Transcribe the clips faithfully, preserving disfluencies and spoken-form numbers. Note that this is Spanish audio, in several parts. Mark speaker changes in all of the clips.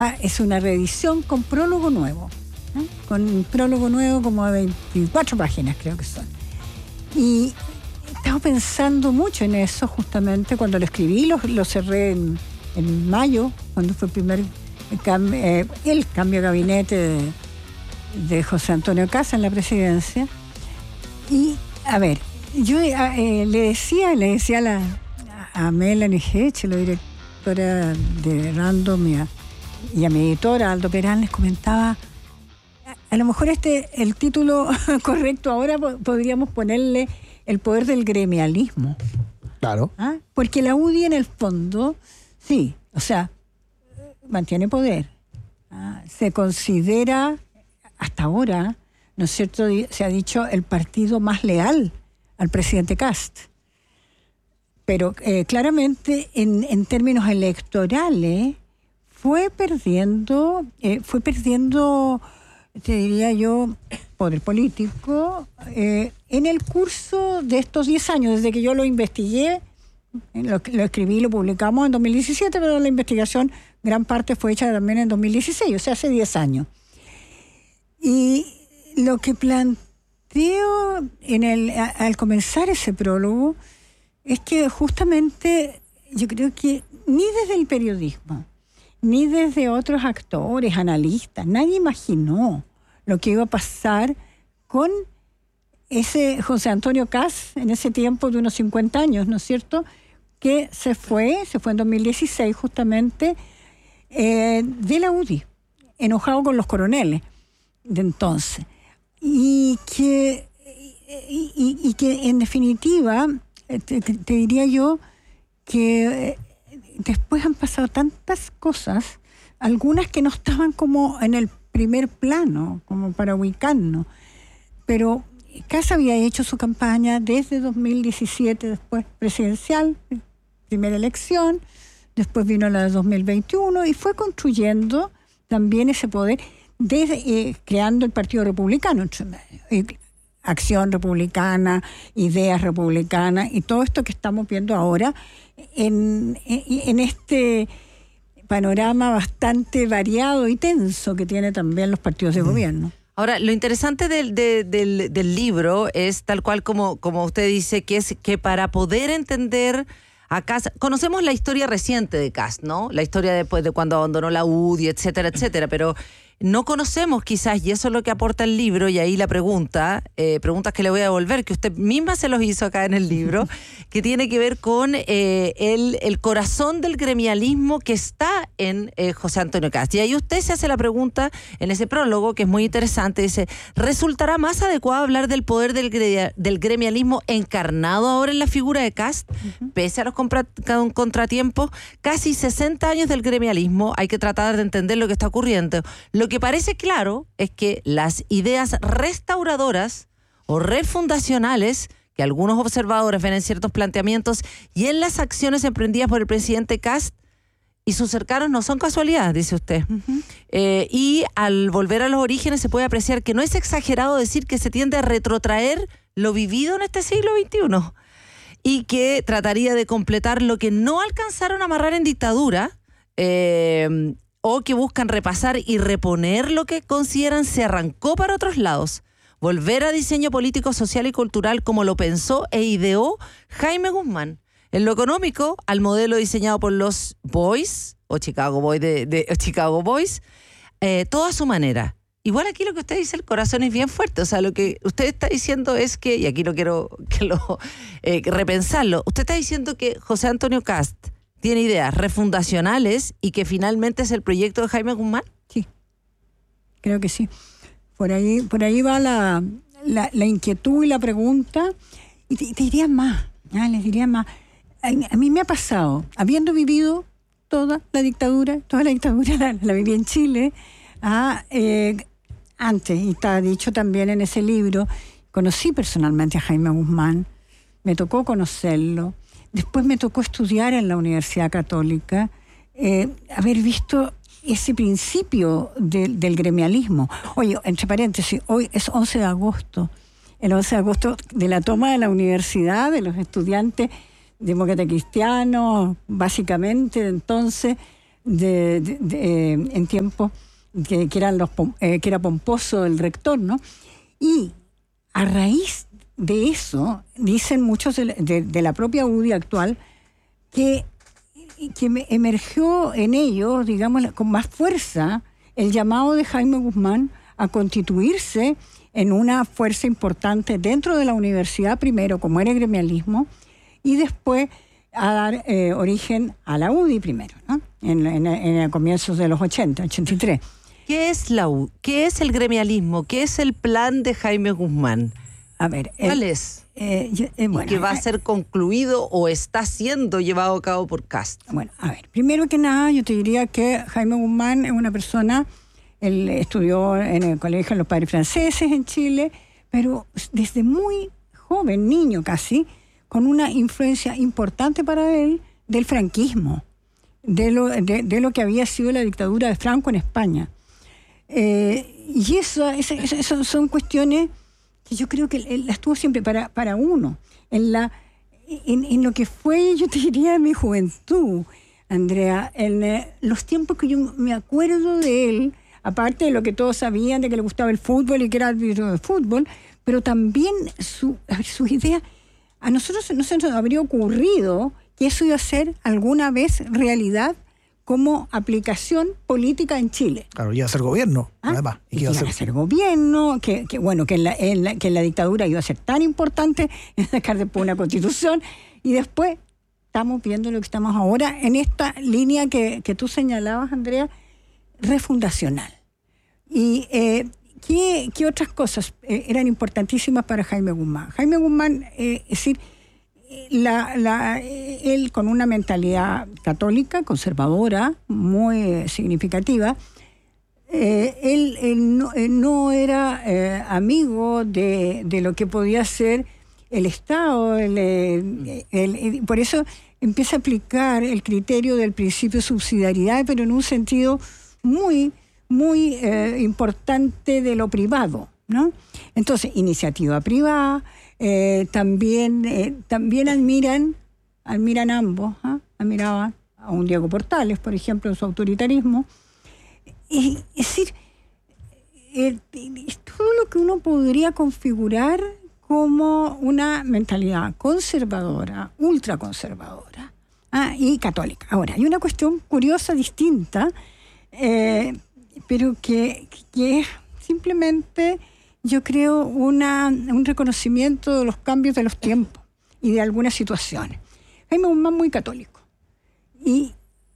Speaker 1: Ah, es una reedición con prólogo nuevo, ¿eh? Con un prólogo nuevo como de veinticuatro páginas creo que son. Y estaba pensando mucho en eso justamente cuando lo escribí, lo, lo cerré en, en mayo, cuando fue el primer cambio, eh, el cambio de gabinete de, de José Antonio Kast en la presidencia. Y, a ver, yo eh, le decía, le decía a, la, a Melanie Hedge, la directora de Random, y a, y a mi editora, Aldo Perán, les comentaba, a, a lo mejor este, el título correcto ahora po- podríamos ponerle El poder del gremialismo.
Speaker 2: Claro.
Speaker 1: ¿Ah? Porque la U D I en el fondo, sí, o sea, mantiene poder. ¿Ah? Se considera, hasta ahora, ¿no es cierto?, se ha dicho el partido más leal al presidente Kast. Pero eh, claramente en, en términos electorales fue perdiendo, eh, fue perdiendo, te diría yo, poder político eh, en el curso de estos diez años, desde que yo lo investigué, lo, lo escribí y lo publicamos en dos mil diecisiete, pero la investigación gran parte fue hecha también en dos mil dieciséis, o sea, hace diez años. Y lo que planteo en el, a, al comenzar ese prólogo es que justamente yo creo que ni desde el periodismo, ni desde otros actores, analistas, nadie imaginó lo que iba a pasar con ese José Antonio Kast en ese tiempo de unos cincuenta años, ¿no es cierto?, que se fue, se fue en dos mil dieciséis justamente eh, de la U D I, enojado con los coroneles de entonces. Y que, y, y, y que en definitiva, te, te diría yo que después han pasado tantas cosas, algunas que no estaban como en el primer plano, como para ubicarnos, pero Kast había hecho su campaña desde dos mil diecisiete, después presidencial, primera elección, después vino la de dos mil veintiuno y fue construyendo también ese poder, desde, eh, creando el Partido Republicano, eh, Acción Republicana, Ideas Republicanas y todo esto que estamos viendo ahora en, en, en este panorama bastante variado y tenso que tiene también los partidos de gobierno.
Speaker 3: Ahora, lo interesante del, de, del, del libro es tal cual como, como usted dice, que es que para poder entender a Kast, conocemos la historia reciente de Kast, ¿no? La historia después de cuando abandonó la U D I, etcétera, etcétera, pero no conocemos quizás, y eso es lo que aporta el libro, y ahí la pregunta, eh, preguntas que le voy a devolver, que usted misma se los hizo acá en el libro, que tiene que ver con eh, el, el corazón del gremialismo que está en eh, José Antonio Kast. Y ahí usted se hace la pregunta en ese prólogo, que es muy interesante, dice, ¿resultará más adecuado hablar del poder del, gre- del gremialismo encarnado ahora en la figura de Kast? Uh-huh. Pese a los compra- contratiempos, casi sesenta años del gremialismo, hay que tratar de entender lo que está ocurriendo. Lo Lo que parece claro es que las ideas restauradoras o refundacionales que algunos observadores ven en ciertos planteamientos y en las acciones emprendidas por el presidente Kast y sus cercanos no son casualidad, dice usted. Uh-huh. Eh, y al volver a los orígenes se puede apreciar que no es exagerado decir que se tiende a retrotraer lo vivido en este siglo veintiuno y que trataría de completar lo que no alcanzaron a amarrar en dictadura, eh, o que buscan repasar y reponer lo que consideran se arrancó para otros lados. Volver a diseño político, social y cultural como lo pensó e ideó Jaime Guzmán. En lo económico, al modelo diseñado por los Boys, o Chicago Boys, de, de o Chicago Boys, eh, todo a su manera. Igual aquí lo que usted dice, el corazón es bien fuerte. O sea, lo que usted está diciendo es que, y aquí no quiero que lo eh, repensarlo, usted está diciendo que José Antonio Kast tiene ideas refundacionales y que finalmente es el proyecto de Jaime Guzmán.
Speaker 1: Sí, creo que sí. Por ahí, por ahí va la, la, la inquietud y la pregunta. Y te, te diría más, ¿ah? les diría más. A, a mí me ha pasado, habiendo vivido toda la dictadura, toda la dictadura la, la viví en Chile, ah, eh, antes, y está dicho también en ese libro, conocí personalmente a Jaime Guzmán, me tocó conocerlo. Después me tocó estudiar en la Universidad Católica, eh, haber visto ese principio de, del gremialismo. Oye, entre paréntesis, hoy es once de agosto, el once de agosto de la toma de la universidad, de los estudiantes demócratas cristianos, básicamente, entonces, de, de, de, en tiempos que, que, eran los, eh, que era pomposo el rector, ¿no? Y a raíz de eso, dicen muchos de, de, de la propia U D I actual, que, que emergió en ellos, digamos, con más fuerza, el llamado de Jaime Guzmán a constituirse en una fuerza importante dentro de la universidad, primero como era el gremialismo, y después a dar eh, origen a la U D I primero, ¿no? En, en, en comienzos de los ochenta, ochenta y tres.
Speaker 3: ¿Qué es la U D I? ¿Qué es el gremialismo? ¿Qué es el plan de Jaime Guzmán?
Speaker 1: A ver,
Speaker 3: ¿cuál
Speaker 1: el,
Speaker 3: es?
Speaker 1: Eh, eh, bueno,
Speaker 3: ¿Y que va a ser concluido o está siendo llevado a cabo por Kast?
Speaker 1: Bueno, a ver, primero que nada yo te diría que Jaime Guzmán es una persona, él estudió en el colegio de los padres franceses en Chile, pero desde muy joven, niño casi, con una influencia importante para él del franquismo, de lo, de, de lo que había sido la dictadura de Franco en España. Eh, y eso, eso, eso son cuestiones que yo creo que él las tuvo siempre para, para uno, en, la, en, en lo que fue, yo te diría, mi juventud, Andrea, en eh, los tiempos que yo me acuerdo de él, aparte de lo que todos sabían, de que le gustaba el fútbol y que era árbitro de fútbol, pero también su, sus ideas, a nosotros no se nos habría ocurrido que eso iba a ser alguna vez realidad como aplicación política en Chile.
Speaker 2: Claro, iba a ser gobierno,
Speaker 1: ¿Ah?
Speaker 2: además.
Speaker 1: Y que iba a ser, ser gobierno, que, que bueno, que en, la, en la, que en la dictadura iba a ser tan importante en sacar después una constitución, y después estamos viendo lo que estamos ahora en esta línea que, que tú señalabas, Andrea, refundacional. Y eh, ¿qué, qué otras cosas eh, eran importantísimas para Jaime Guzmán? Jaime Guzmán, eh, es decir, La, la, él con una mentalidad católica, conservadora, muy eh, significativa, eh, él, él, no, él no era eh, amigo de, de lo que podía ser el Estado, el, el, el, el, por eso empieza a aplicar el criterio del principio de subsidiariedad, pero en un sentido muy, muy eh, importante de lo privado, ¿no? Entonces, iniciativa privada. Eh, también, eh, también admiran, admiran ambos, ¿eh? admiraban a un Diego Portales, por ejemplo, en su autoritarismo. Y, es decir, eh, es todo lo que uno podría configurar como una mentalidad conservadora, ultraconservadora, ¿eh? y católica. Ahora, hay una cuestión curiosa, distinta, eh, pero que, que es simplemente, yo creo, una, un reconocimiento de los cambios de los tiempos y de algunas situaciones. Jaime Guzmán muy católico. Y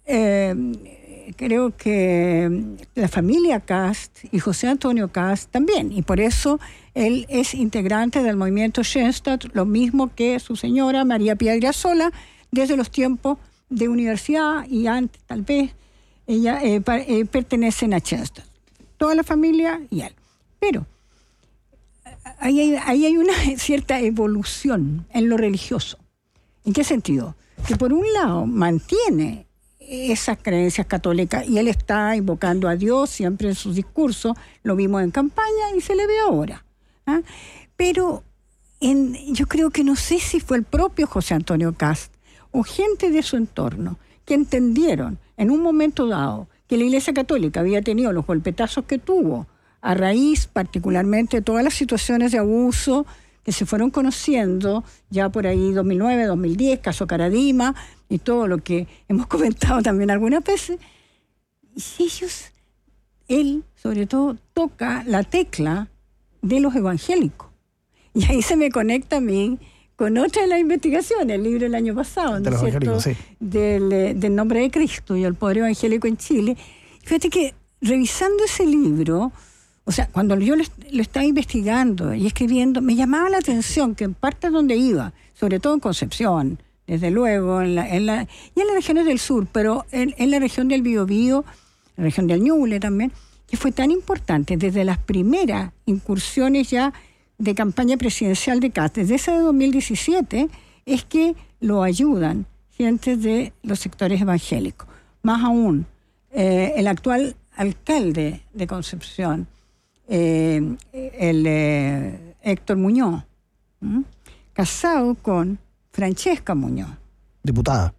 Speaker 1: eh, creo que la familia Kast y José Antonio Kast también. Y por eso él es integrante del movimiento Schoenstatt, lo mismo que su señora María Piedrasola, desde los tiempos de universidad y antes, tal vez, ella eh, pa, eh, pertenecen a Schoenstatt. Toda la familia y él. Pero Ahí hay, ahí hay una cierta evolución en lo religioso. ¿En qué sentido? Que por un lado mantiene esas creencias católicas y él está invocando a Dios siempre en sus discursos, lo vimos en campaña y se le ve ahora. ¿Ah? Pero en, yo creo que no sé si fue el propio José Antonio Kast o gente de su entorno que entendieron en un momento dado que la Iglesia Católica había tenido los golpetazos que tuvo a raíz particularmente de todas las situaciones de abuso que se fueron conociendo ya por ahí dos mil nueve, dos mil diez, caso Caradima y todo lo que hemos comentado también algunas veces. Y ellos, él sobre todo toca la tecla de los evangélicos. Y ahí se me conecta a mí con otra de las investigaciones, el libro del año pasado, ¿no es cierto? Sí. Del, del nombre de Cristo y el poder evangélico en Chile. Fíjate que revisando ese libro, o sea, cuando yo lo, lo estaba investigando y escribiendo, me llamaba la atención que en partes donde iba, sobre todo en Concepción, desde luego, en la, en la, y en las regiones del sur, pero en, en la región del Biobío, la región del Ñuble también, que fue tan importante desde las primeras incursiones ya de campaña presidencial de Kast, desde esa de dos mil diecisiete, es que lo ayudan gentes de los sectores evangélicos. Más aún, eh, el actual alcalde de Concepción, Eh, el eh, Héctor Muñoz, ¿m? casado con Francesca Muñoz.
Speaker 2: Diputada.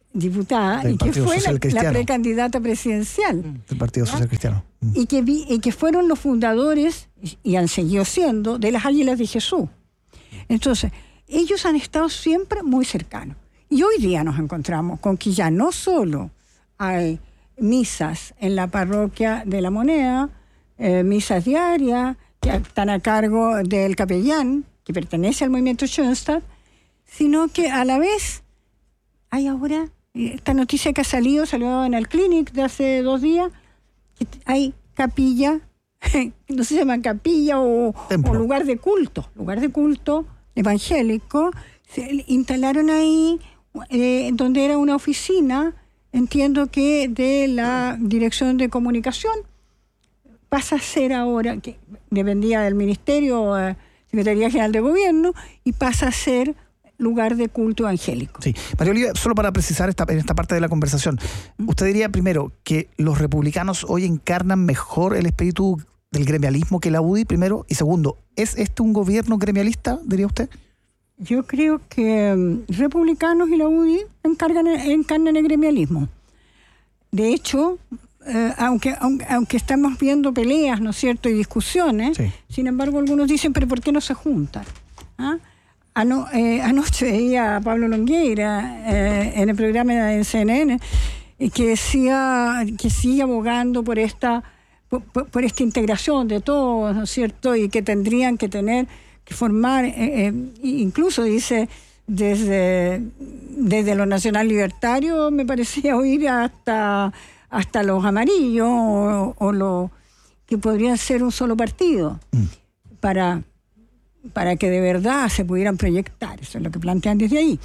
Speaker 1: diputada,
Speaker 2: del
Speaker 1: y que
Speaker 2: Partido
Speaker 1: fue
Speaker 2: Social
Speaker 1: la, la
Speaker 2: Cristiano.
Speaker 1: precandidata presidencial.
Speaker 2: Del Partido
Speaker 1: ¿Ya?
Speaker 2: Social Cristiano. Mm.
Speaker 1: Y que, vi, y que fueron los fundadores, y han seguido siendo, de las Águilas de Jesús. Entonces, ellos han estado siempre muy cercanos. Y hoy día nos encontramos con que ya no solo hay misas en la parroquia de La Moneda, eh, misas diarias, que están a cargo del capellán, que pertenece al movimiento Schoenstatt, sino que a la vez hay ahora, esta noticia que ha salido, salió en el Clinic de hace dos días, que hay capilla, no sé si se llama capilla o, o lugar de culto, lugar de culto evangélico, se instalaron ahí eh, donde era una oficina, entiendo que de la Dirección de Comunicación, pasa a ser ahora, que dependía del Ministerio, eh, Secretaría General de Gobierno, y pasa a ser lugar de culto evangélico.
Speaker 2: Sí. María Olivia, solo para precisar esta, en esta parte de la conversación, ¿usted diría primero que los republicanos hoy encarnan mejor el espíritu del gremialismo que la U D I, primero? Y segundo, ¿es este un gobierno gremialista, diría usted?
Speaker 1: Yo creo que um, republicanos y la U D I encargan, encarnan el gremialismo. De hecho, eh, aunque, aunque, aunque estamos viendo peleas, ¿no es cierto?, y discusiones, sí. Sin embargo, algunos dicen, ¿pero por qué no se juntan? ¿Ah? Ano, eh, anoche veía a Pablo Longueira eh, en el programa de C N N que decía que sigue abogando por esta por, por esta integración de todos, ¿no es cierto? Y que tendrían que tener que formar, eh, eh, incluso dice desde desde los nacional libertarios, me parecía oír hasta hasta los amarillos o, o los que podrían ser un solo partido mm. para para que de verdad se pudieran proyectar. Eso es lo que plantean desde ahí.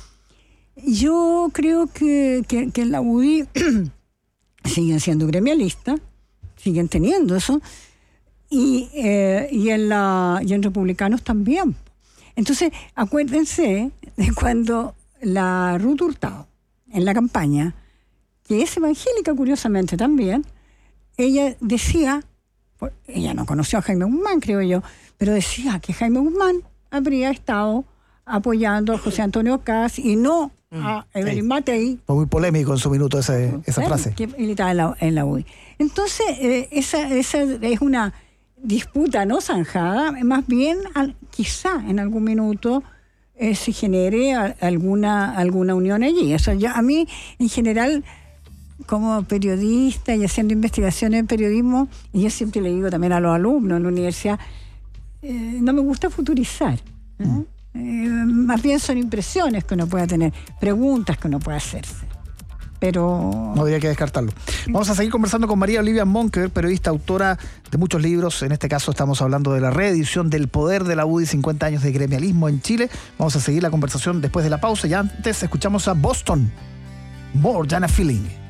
Speaker 1: Yo creo que, que, que en la U D I siguen siendo gremialistas, siguen teniendo eso, y, eh, y, en la, y en republicanos también. Entonces, acuérdense de cuando la Ruth Hurtado, en la campaña, que es evangélica curiosamente también, ella decía, ella no conoció a Jaime Guzmán, creo yo, pero decía que Jaime Guzmán habría estado apoyando a José Antonio Kast y no a Evelyn Matei.
Speaker 2: Fue muy polémico en su minuto ese, esa frase.
Speaker 1: Que militaba en la, en la U D I. Entonces, eh, esa, esa es una disputa no zanjada, más bien al, quizá en algún minuto eh, se genere a, alguna, alguna unión allí. Eso ya, a mí, en general, como periodista y haciendo investigaciones en periodismo, y yo siempre le digo también a los alumnos en la universidad, eh, no me gusta futurizar. ¿eh? Mm. Eh, más bien son impresiones que uno pueda tener, preguntas que uno pueda hacerse. Pero
Speaker 2: no habría que descartarlo. Vamos a seguir conversando con María Olivia Monkeberg, periodista, autora de muchos libros. En este caso estamos hablando de la reedición del poder de la U D I, cincuenta años de gremialismo en Chile. Vamos a seguir la conversación después de la pausa. Ya antes escuchamos a Boston, More Than a Feeling.